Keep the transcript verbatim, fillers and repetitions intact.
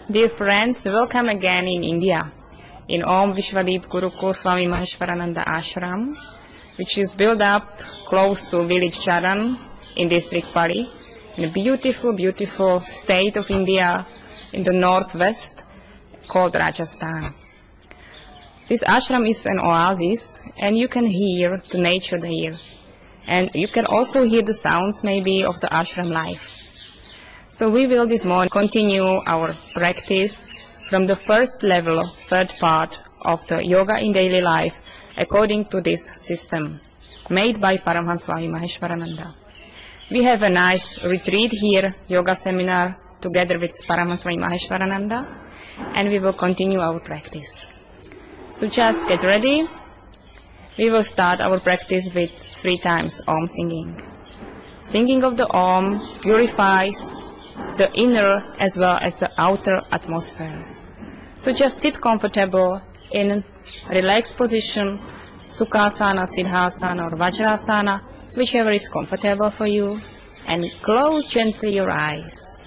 Dear friends, welcome again in India, in Om Vishwadeep Gurukul Swami Maheshwarananda Ashram, which is built up close to village Charan in district Pali, in a beautiful, beautiful state of India in the northwest called Rajasthan. This ashram is an oasis, and you can hear the nature here, and you can also hear the sounds maybe of the ashram life. So we will this morning continue our practice from the first level, third part of the yoga in daily life according to this system made by Paramhansa Swami Maheshwarananda. We have a nice retreat here, yoga seminar together with Paramhansa Swami Maheshwarananda, and we will continue our practice. So just get ready. We will start our practice with three times Om singing. Singing of the Om purifies the inner as well as the outer atmosphere. So just sit comfortable in a relaxed position, Sukhasana, Siddhasana or Vajrasana, whichever is comfortable for you, and close gently your eyes.